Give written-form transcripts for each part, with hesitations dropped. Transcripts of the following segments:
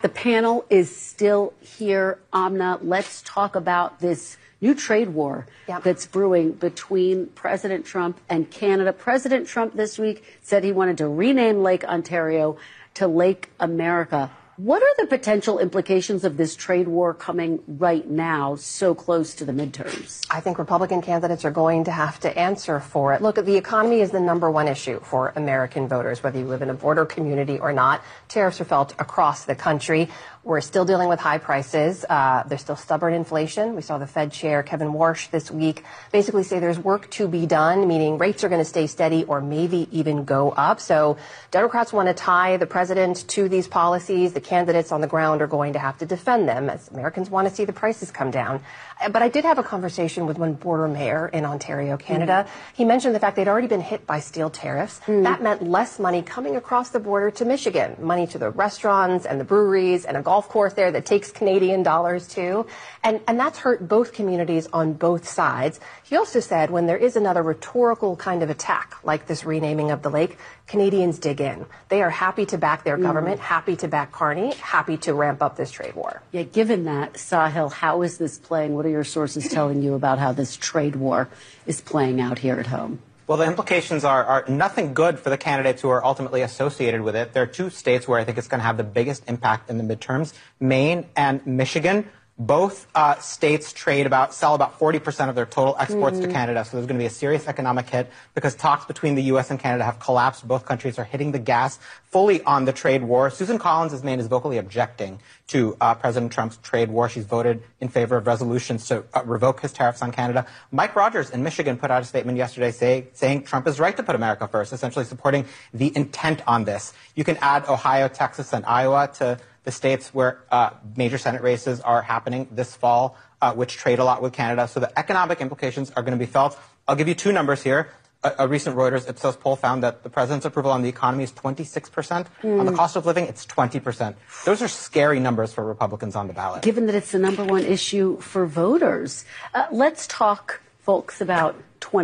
The panel is still here. Amna, let's talk about this new trade war that's brewing between President Trump and Canada. President Trump this week said he wanted to rename Lake Ontario to Lake America. What are the potential implications of this trade war coming right now, so close to the midterms? I think Republican candidates are going to have to answer for it. Look, the economy is the #1 issue for American voters, whether you live in a border community or not. Tariffs are felt across the country. We're still dealing with high prices. There's still stubborn inflation. We saw the Fed chair, Kevin Warsh, this week basically say there's work to be done, meaning rates are going to stay steady or maybe even go up. So Democrats want to tie the president to these policies. The candidates on the ground are going to have to defend them as Americans want to see the prices come down. But I did have a conversation with one border mayor in Ontario, Canada. He mentioned the fact they'd already been hit by steel tariffs. That meant less money coming across the border to Michigan, money to the restaurants and the breweries and a golf course there that takes Canadian dollars too. And that's hurt both communities on both sides. He also said when there is another rhetorical kind of attack like this renaming of the lake, Canadians dig in. They are happy to back their government, happy to back Carney, happy to ramp up this trade war. Yeah, given that, Sahil, how is this playing? What are your sources telling you about how this trade war is playing out here at home? Well, the implications are nothing good for the candidates who are ultimately associated with it. There are two states where I think it's going to have the biggest impact in the midterms, Maine and Michigan. Both states sell about 40% of their total exports to Canada. So there's going to be a serious economic hit because talks between the U.S. and Canada have collapsed. Both countries are hitting the gas fully on the trade war. Susan Collins, as Maine, is vocally objecting to President Trump's trade war. She's voted in favor of resolutions to revoke his tariffs on Canada. Mike Rogers in Michigan put out a statement yesterday saying Trump is right to put America first, essentially supporting the intent on this. You can add Ohio, Texas, and Iowa to the states where major Senate races are happening this fall, which trade a lot with Canada. So the economic implications are going to be felt. I'll give you two numbers here. A recent Reuters Ipsos poll found that the president's approval on the economy is 26%. On the cost of living, it's 20%. Those are scary numbers for Republicans on the ballot. Given that it's the #1 issue for voters, let's talk, folks, about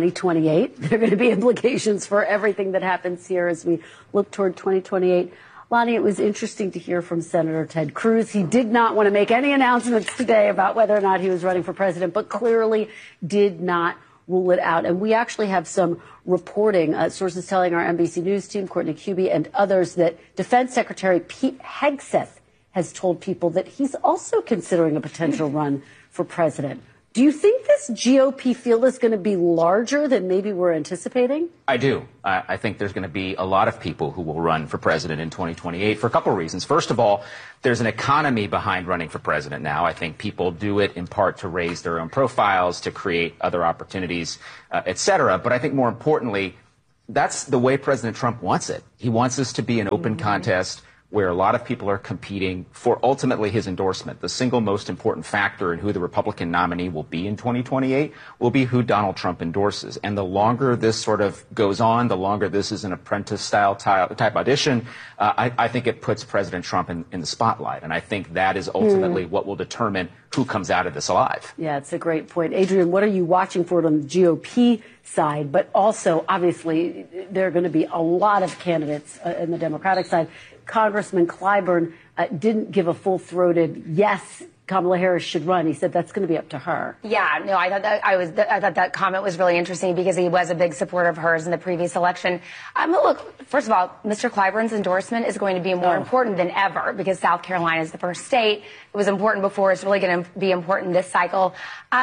2028. There are going to be implications for everything that happens here as we look toward 2028. Lonnie, it was interesting to hear from Senator Ted Cruz. He did not want to make any announcements today about whether or not he was running for president, but clearly did not rule it out. And we actually have some reporting, sources telling our NBC News team, Courtney Kube, and others that Defense Secretary Pete Hegseth has told people that he's also considering a potential run for president. Do you think this GOP field is going to be larger than maybe we're anticipating? I do. I think there's going to be a lot of people who will run for president in 2028 for a couple of reasons. First of all, there's an economy behind running for president now. I think people do it in part to raise their own profiles, to create other opportunities, et cetera. But I think more importantly, that's the way President Trump wants it. He wants this to be an open contest where a lot of people are competing for ultimately his endorsement. The single most important factor in who the Republican nominee will be in 2028 will be who Donald Trump endorses. And the longer this sort of goes on, the longer this is an apprentice-style type audition, I think it puts President Trump in the spotlight. And I think that is ultimately what will determine who comes out of this alive. Yeah, it's a great point. Adrian, what are you watching for on the GOP side? But also, obviously, there are going to be a lot of candidates in the Democratic side. Congressman Clyburn didn't give a full-throated yes, Kamala Harris should run. He said that's going to be up to her. Yeah, no, I thought that comment was really interesting because he was a big supporter of hers in the previous election. Look, first of all, Mr. Clyburn's endorsement is going to be more important than ever because South Carolina is the first state. It was important before. It's really going to be important this cycle.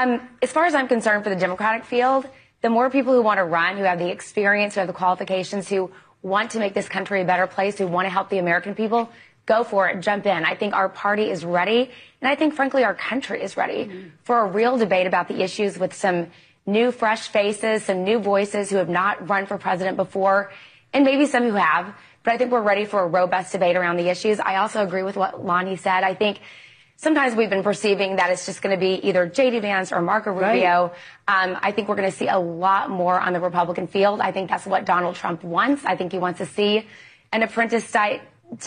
As far as I'm concerned for the Democratic field, the more people who want to run, who have the experience, who have the qualifications, who want to make this country a better place, who want to help the American people, go for it, jump in. I think our party is ready, and I think, frankly, our country is ready for a real debate about the issues with some new, fresh faces, some new voices who have not run for president before, and maybe some who have. But I think we're ready for a robust debate around the issues. I also agree with what Lonnie said. I think sometimes we've been perceiving that it's just going to be either J.D. Vance or Marco Rubio. I think we're going to see a lot more on the Republican field. I think that's what Donald Trump wants. I think he wants to see an apprentice-style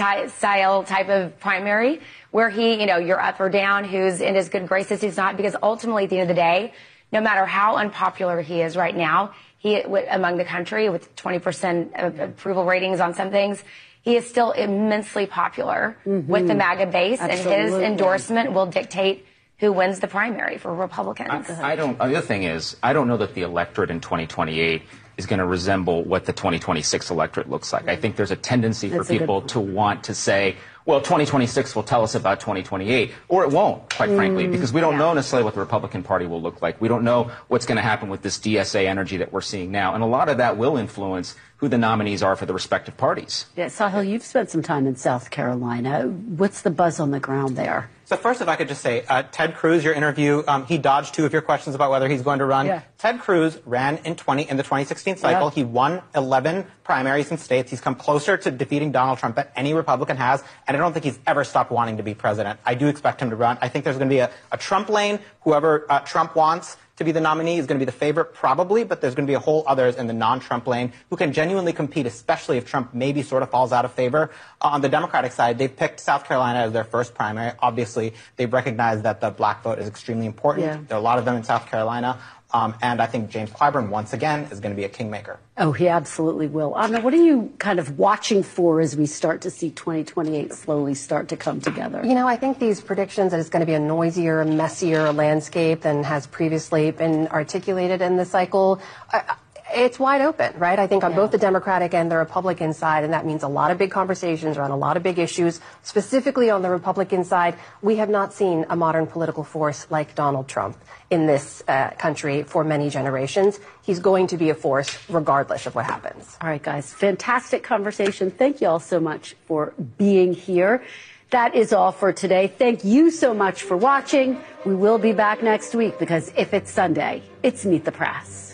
type of primary where you're up or down, who's in his good graces, who's not, because ultimately at the end of the day, no matter how unpopular he is right now, among the country with 20% approval ratings on some things, he is still immensely popular with the MAGA base, and his endorsement will dictate who wins the primary for Republicans. The other thing is, I don't know that the electorate in 2028 is going to resemble what the 2026 electorate looks like. I think there's a tendency for people to want to say, well, 2026 will tell us about 2028, or it won't, quite frankly, because we don't know necessarily what the Republican Party will look like. We don't know what's going to happen with this DSA energy that we're seeing now, and a lot of that will influence who the nominees are for the respective parties. Yeah, Sahil, you've spent some time in South Carolina. What's the buzz on the ground there? So first, if I could just say, Ted Cruz, your interview, he dodged two of your questions about whether he's going to run. Yeah. Ted Cruz ran in the 2016 cycle. Yeah. He won 11 primaries in states. He's come closer to defeating Donald Trump than any Republican has, and I don't think he's ever stopped wanting to be president. I do expect him to run. I think there's going to be a Trump lane. Whoever Trump wants to be the nominee is going to be the favorite, probably, but there's going to be a whole others in the non-Trump lane who can genuinely compete, especially if Trump maybe sort of falls out of favor. On the Democratic side, they've picked South Carolina as their first primary. Obviously, they've recognized that the black vote is extremely important. Yeah. There are a lot of them in South Carolina. And I think James Clyburn, once again, is going to be a kingmaker. Oh, he absolutely will. Anna, what are you kind of watching for as we start to see 2028 slowly start to come together? You know, I think these predictions that it's going to be a noisier, messier landscape than has previously been articulated in the cycle, it's wide open, right? I think on both the Democratic and the Republican side, and that means a lot of big conversations around a lot of big issues. Specifically on the Republican side, we have not seen a modern political force like Donald Trump in this country for many generations. He's going to be a force regardless of what happens. All right, guys, fantastic conversation. Thank you all so much for being here. That is all for today. Thank you so much for watching. We will be back next week because if it's Sunday, it's Meet the Press.